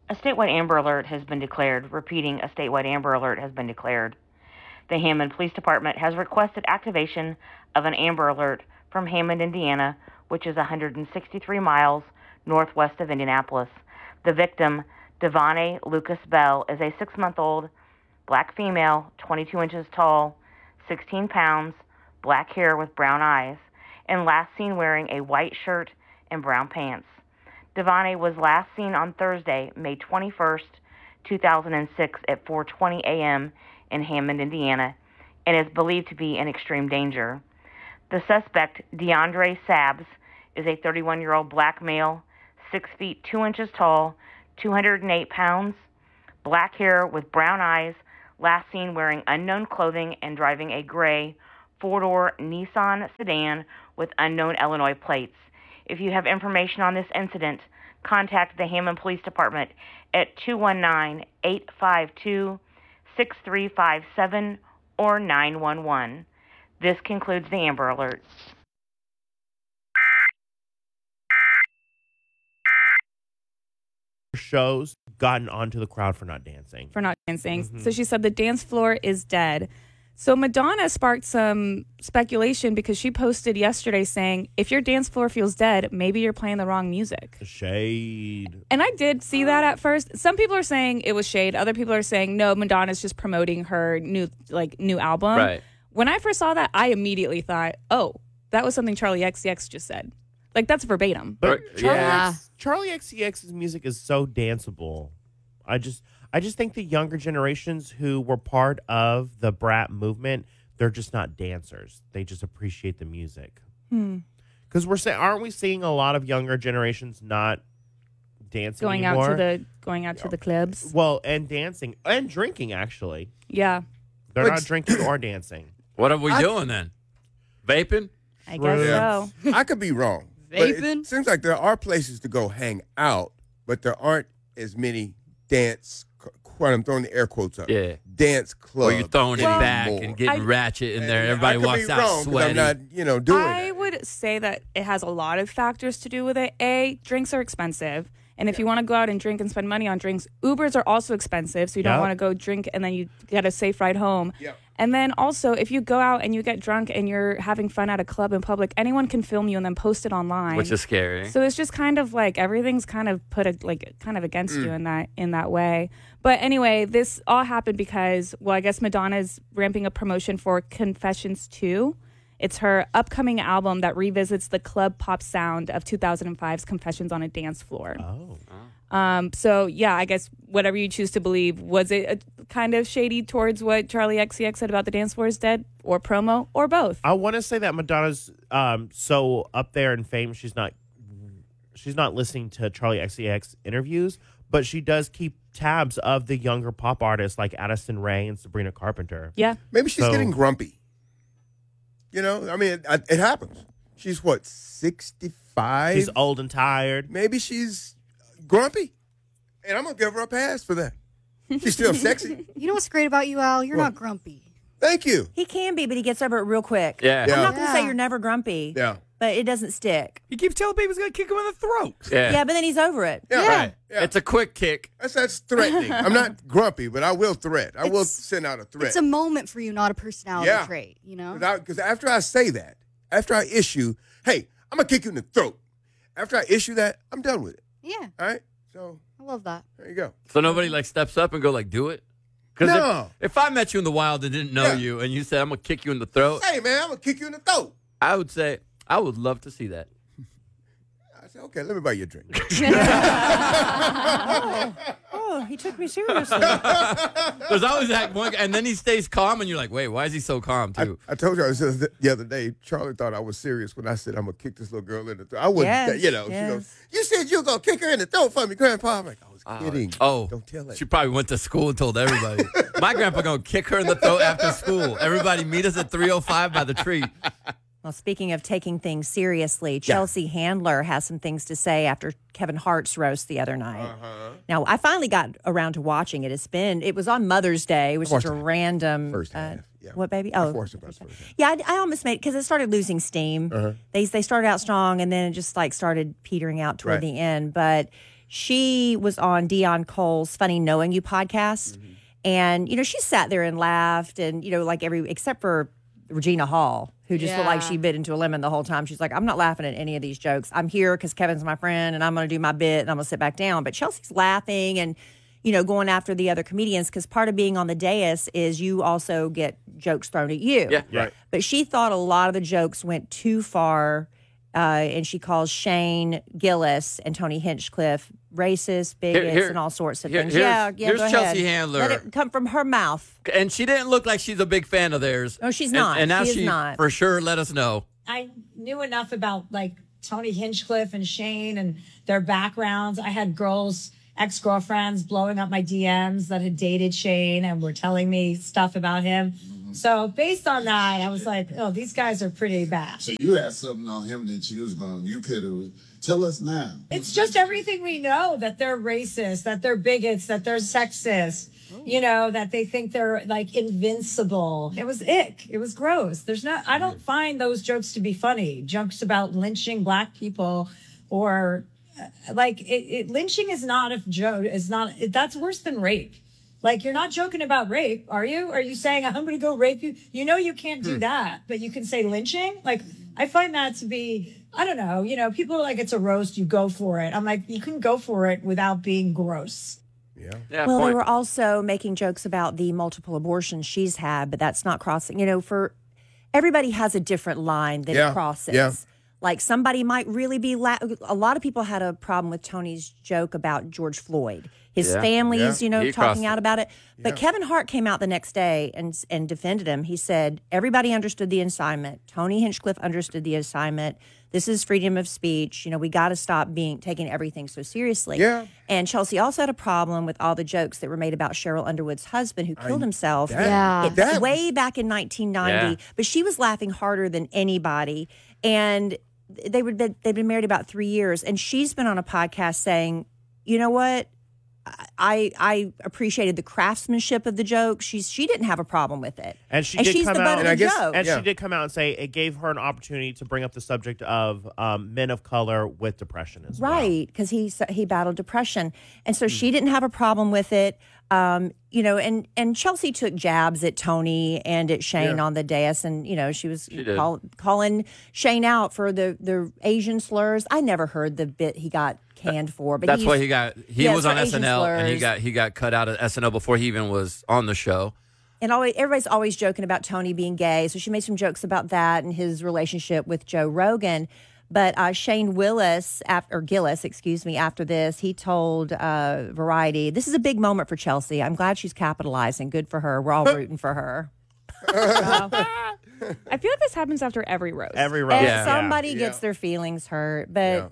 A statewide Amber Alert has been declared. Repeating, a statewide Amber Alert has been declared. The Hammond Police Department has requested activation of an Amber Alert from Hammond, Indiana, which is 163 miles northwest of Indianapolis. The victim, Devonne Lucas Bell, is a 6-month-old black female, 22 inches tall, 16 pounds, black hair with brown eyes, and last seen wearing a white shirt and brown pants. Devonne was last seen on Thursday, May 21st, 2006 at 4:20 a.m. in Hammond, Indiana, and is believed to be in extreme danger. The suspect, DeAndre Sabbs, is a 31-year-old black male, 6 feet 2 inches tall, 208 pounds, black hair with brown eyes, last seen wearing unknown clothing and driving a gray 4-door Nissan sedan with unknown Illinois plates. If you have information on this incident, contact the Hammond Police Department at 219-852-6357 or 911. This concludes the Amber Alert. Shows gotten onto the crowd for not dancing. So she said the dance floor is dead. So Madonna sparked some speculation because she posted yesterday saying, if your dance floor feels dead, maybe you're playing the wrong music. Shade. And I did see that at first. Some people are saying it was shade. Other people are saying, no, Madonna's just promoting her new album. Right. When I first saw that, I immediately thought, oh, that was something Charlie XCX just said. Like, that's verbatim. But Yeah. Charlie XCX's music is so danceable. I just think the younger generations who were part of the Brat movement, they're just not dancers. They just appreciate the music. Because aren't we seeing a lot of younger generations not dancing Going anymore? out to the clubs. Well, and dancing and drinking actually. Yeah. They're not drinking or dancing. What are we doing then? Vaping? I guess so. I could be wrong. But Vaping? it seems like there are places to go hang out, but there aren't as many dance. I'm throwing the air quotes up. Yeah. Dance clubs. Or you're throwing it back anymore. and getting ratchet in there. And Everybody I could walks be out wrong 'cause sweaty. I'm not, doing I that. would say that it has a lot of factors to do with it. A, drinks are expensive. And if you want to go out and drink and spend money on drinks, Ubers are also expensive. So you don't Yep. want to go drink and then you get a safe ride home. Yep. And then also, if you go out and you get drunk and you're having fun at a club in public, anyone can film you and then post it online. Which is scary. So it's just kind of like everything's kind of put kind of against you in that way. But anyway, this all happened because, well, I guess Madonna's ramping up promotion for Confessions 2. It's her upcoming album that revisits the club pop sound of 2005's Confessions on a Dance Floor. Oh. So yeah, I guess whatever you choose to believe, was it kind of shady towards what Charlie XCX said about the dance floor is dead, or promo, or both? I want to say that Madonna's so up there in fame, she's not listening to Charlie XCX interviews, but she does keep tabs of the younger pop artists like Addison Rae and Sabrina Carpenter. Yeah. Maybe she's So- getting grumpy. It happens. She's what, 65? She's old and tired. Maybe she's grumpy. And I'm going to give her a pass for that. She's still sexy. You know what's great about you, Al? You're What? not grumpy. Thank you. He can be, but he gets over it real quick. Yeah. Yeah. I'm not going to say Yeah. you're never grumpy, Yeah. but it doesn't stick. He keeps telling people he's going to kick him in the throat. Yeah. Yeah, but then he's over it. Yeah. Yeah. Right. Yeah. It's a quick kick. That's threatening. I'm not grumpy, but I will threat. I will send out a threat. It's a moment for you, not a personality Yeah. trait, you know? Because after I say that, after I issue, hey, I'm going to kick you in the throat. After I issue that, I'm done with it. Yeah, All right? So I love that. there you go. So nobody like steps up and go like, do it? Because No. if I met you in the wild and didn't know Yeah. you and you said, I'm going to kick you in the throat, Hey, man, I'm going to kick you in the throat. I would say, I would love to see that. I said, okay, let me buy you a drink. Oh, he took me seriously. There's always that one, and then he stays calm, and you're like, wait, why is he so calm, too? I told you I was the other day, Charlie thought I was serious when I said I'm going to kick this little girl in the throat. I wouldn't, Yes, she goes, yes. you said you were going to kick her in the throat for me, Grandpa. I'm like, I was kidding. Oh, Don't tell it. she probably went to school and told everybody. My grandpa going to kick her in the throat after school. Everybody meet us at 3:05 by the tree. Well, speaking of taking things seriously, Chelsea Handler has some things to say after Kevin Hart's roast the other night. Now, I finally got around to watching it. It was on Mother's Day. It was just a watched it. random. First half, yeah. What, baby? I Oh, forced it by the first half. yeah. I almost made it because it started losing steam. They started out strong and then it just like started petering out toward Right. the end. But She was on Dion Cole's Funny Knowing You podcast. And, she sat there and laughed and, except for Regina Hall, who just looked like she bit into a lemon the whole time. She's like, I'm not laughing at any of these jokes. I'm here because Kevin's my friend and I'm going to do my bit and I'm going to sit back down. But Chelsea's laughing and, going after the other comedians because part of being on the dais is you also get jokes thrown at you. Yeah. Right. But she thought a lot of the jokes went too far. And she calls Shane Gillis and Tony Hinchcliffe racist, bigots, and all sorts of things. Here's go Chelsea ahead. Handler. Let it come from her mouth. And she didn't look like she's a big fan of theirs. No, she's not. And now She is she not. for sure let us know. I knew enough about Tony Hinchcliffe and Shane and their backgrounds. I had ex-girlfriends blowing up my DMs that had dated Shane and were telling me stuff about him. So based on that, I was like, oh, these guys are pretty bad. So you had something on him that you could have. Tell us now. It's just everything we know, that they're racist, that they're bigots, that they're sexist, that they think they're invincible. It was ick. It was gross. I don't find those jokes to be funny. Jokes about lynching black people or lynching is not a joke. That's worse than rape. You're not joking about rape, are you? Are you saying, I'm going to go rape you? You can't do that, but you can say lynching? I find that to be, I don't know. People are like, it's a roast, you go for it. I'm like, you can go for it without being gross. Yeah. Well, point. they were also making jokes about the multiple abortions she's had, but that's not crossing. For everybody has a different line that it crosses. Yeah. Somebody might really be a lot of people had a problem with Tony's joke about George Floyd. His family is, talking out about it. But Kevin Hart came out the next day and defended him. He said, everybody understood the assignment. Tony Hinchcliffe understood the assignment. This is freedom of speech. We got to stop taking everything so seriously. Yeah. And Chelsea also had a problem with all the jokes that were made about Cheryl Underwood's husband who killed himself way back in 1990. Yeah. But she was laughing harder than anybody. And they'd been married about 3 years. And she's been on a podcast saying, you know what? I appreciated the craftsmanship of the joke. She didn't have a problem with it. And she's the butt of the joke. And she did come out and say it gave her an opportunity to bring up the subject of men of color with depression as well. Right, because he battled depression. And so she didn't have a problem with it. And Chelsea took jabs at Tony and at Shane on the dais, and she was calling Shane out for the Asian slurs. I never heard the bit he got canned for, but that's why he was on Asian SNL slurs. and he got cut out of SNL before he even was on the show. And everybody's always joking about Tony being gay, so she made some jokes about that and his relationship with Joe Rogan. But Shane Gillis, after this, he told Variety, this is a big moment for Chelsea. I'm glad she's capitalizing. Good for her. We're all rooting for her. I feel like this happens after every roast. Every roast. And somebody gets their feelings hurt. But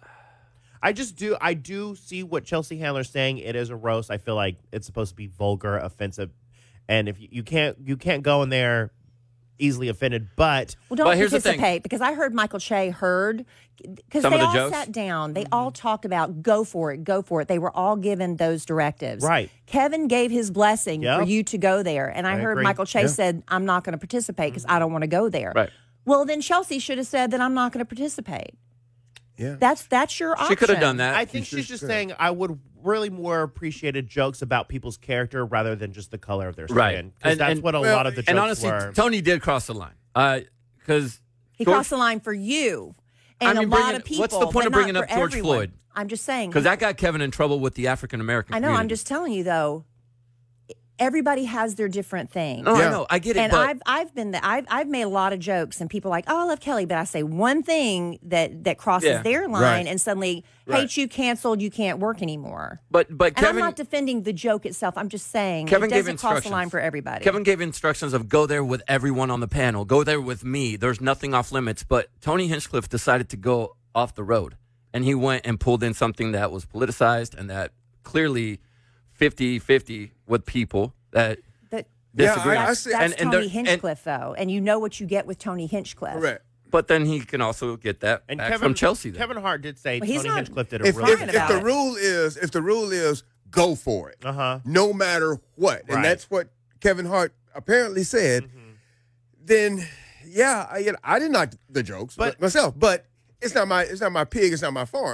I do see what Chelsea Handler's saying. It is a roast. I feel like it's supposed to be vulgar, offensive. And if you can't go in there easily offended, but don't here's participate, because I heard Michael Che because Some they of the all jokes? sat down. They all talked about go for it. They were all given those directives. Right. Kevin gave his blessing for you to go there, and I heard agree. Michael Che said, "I'm not going to participate because I don't want to go there." Right. Well, then Chelsea should have said that I'm not going to participate. Yeah. That's your option. She could have done that. I think she's just saying I would really more appreciated jokes about people's character rather than just the color of their skin. Right. Because that's what a lot of the jokes and honestly, were. Tony did cross the line. Because He crossed the line for you and a lot of people. What's the point but of bringing not up for George everyone. Floyd? I'm just saying. Because that got Kevin in trouble with the African American I know. community. I'm just telling you, though. Everybody has their different things. No, I know. I get it. And but I've made a lot of jokes, and people are like, oh, I love Kelly, but I say one thing that crosses their line, and suddenly hate you, canceled, you can't work anymore. But And Kevin, I'm not defending the joke itself. I'm just saying Kevin it gave doesn't cross the instructions. line for everybody. Kevin gave instructions of go there with everyone on the panel. Go there with me. There's nothing off limits. But Tony Hinchcliffe decided to go off the road. And he went and pulled in something that was politicized and that clearly 50-50 with people that disagree. That's Tony Hinchcliffe, though. And you know what you get with Tony Hinchcliffe. Correct. But then he can also get that back from Chelsea. Then. Kevin Hart did say Well, Tony not- Hinchcliffe did a If, really if, good if job. the rule is go for it, no matter what, and Right. that's what Kevin Hart apparently said, then I did not the jokes But- myself, but it's not my pig, it's not my farm.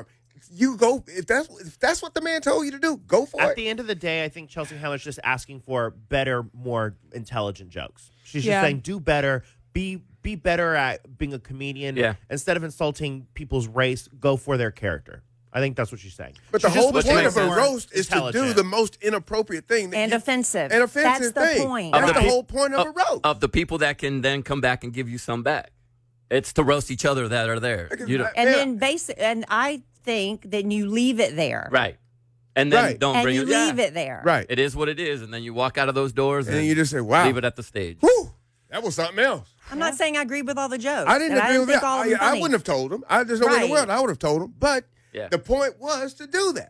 you go. If that's what the man told you to do, go for At it. the end of the day, I think Chelsea Handler's just asking for better, more intelligent jokes. She's just Yeah. saying, do better, be better at being a comedian. Yeah. Instead of insulting people's race, go for their character. I think that's what she's saying. But the She just whole wants point to of a be more roast is to do intelligent. the most inappropriate thing And offensive. An offensive That's the thing. point. That's Of the the whole point of a roast. Of the people that can then come back and give you some back. It's to roast each other that are there. You know, And and I think that you leave it there. right. And then Right. don't And bring you it. leave yeah. it there. Right. It is what it is, and then you walk out of those doors And then you just say, wow. leave it at the stage. Whew, that was something else. I'm not saying I agree with all the jokes. I didn't and agree with think that. all of them I funny. wouldn't have told him. There's no way in the Right. world I would have told him. But Yeah. the point was to do that.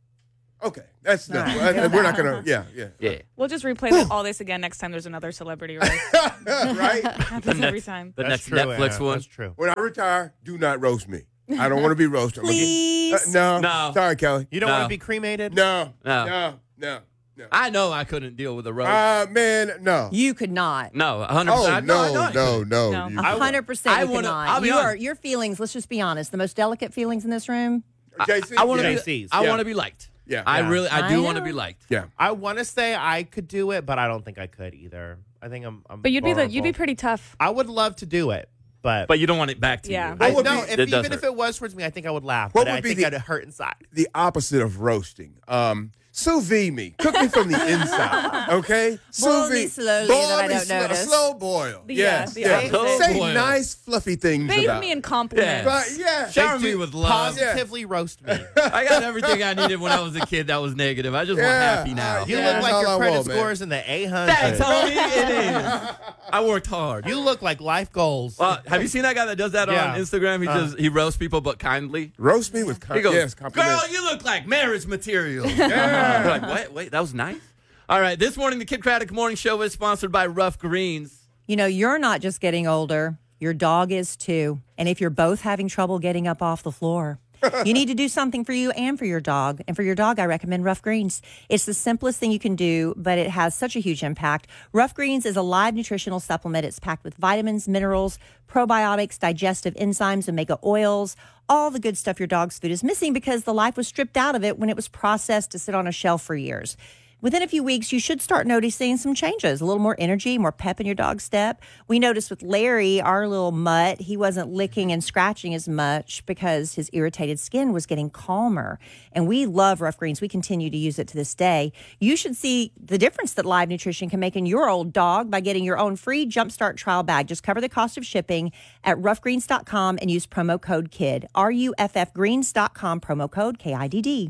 Okay. That's All right. we're not going to, yeah. Yeah. We'll just replay all this again next time there's another celebrity roast. Right? Happens every time. The That's next true, Netflix Anna. one. That's true. When I retire, do not roast me. I don't want to be roasted. Please. No. No. Sorry, Kelly. You don't No. want to be cremated? No. No. No. I know I couldn't deal with a roast. Man, no. You could not. No, 100%. Oh, I know I no. couldn't. No. You- 100% I you wanna- cannot. I'll be honest. Your feelings, let's just be honest, the most delicate feelings in this room. JC? I want to yeah. JC's. I Yeah. want to be liked. Yeah. I Yeah. really, I I do know. want to be liked. Yeah. I want to say I could do it, but I don't think I could either. I think I'm But you'd be vulnerable. pretty tough. I would love to do it, but But you don't want it back to Yeah. you. I What would know be- if, It does even if hurt. it was towards me, I think I would laugh. What But would I be think the- I'd hurt inside. The opposite of roasting. Sous vide me. Cook me from the inside. Okay? Boil me slowly that I don't notice. Slow boil. Yeah, Yes. the yes. opposite. Say Slow boil. nice, fluffy things Bathe about me in compliments. Right, yeah. Shower They me do with love. Positively roast me. I got everything I needed when I was a kid that was negative. I just want Yeah. happy now. You Yeah, look that's like all your I credit want, man. scores in the 800s. Thanks, homie. It is. I worked hard. You look like life goals. Have you seen that guy that does that Yeah. on Instagram? He roasts people, but kindly. Roast me with He goes, yes, compliments. "Girl, you look like marriage material." Yeah. You're like, wait, that was nice. All right, this morning the Kid Craddock Morning Show is sponsored by Rough Greens. You know, you're not just getting older, your dog is too. And if you're both having trouble getting up off the floor, you need to do something for you and for your dog. And for your dog, I recommend Rough Greens. It's the simplest thing you can do, but it has such a huge impact. Rough Greens is a live nutritional supplement. It's packed with vitamins, minerals, probiotics, digestive enzymes, omega oils, all the good stuff your dog's food is missing because the life was stripped out of it when it was processed to sit on a shelf for years. Within a few weeks, you should start noticing some changes, a little more energy, more pep in your dog's step. We noticed with Larry, our little mutt, he wasn't licking and scratching as much because his irritated skin was getting calmer. And we love Rough Greens. We continue to use it to this day. You should see the difference that live nutrition can make in your old dog by getting your own free Jumpstart trial bag. Just cover the cost of shipping at roughgreens.com and use promo code KID. RUFFgreens.com, promo code KIDD.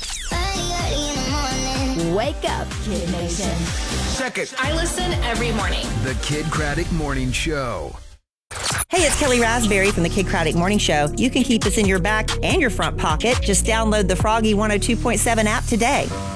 Wake up, Kid Nation. Check it. I listen every morning. The Kid Craddock Morning Show. Hey, it's Kelly Raspberry from the Kid Craddock Morning Show. You can keep us in your back and your front pocket. Just download the Froggy 102.7 app today.